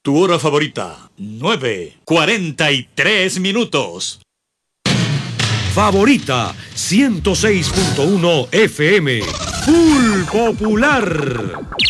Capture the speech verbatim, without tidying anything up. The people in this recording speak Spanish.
Tu hora favorita, nueve cuarenta y tres minutos. Favorita, ciento seis punto uno F M. Full Popular.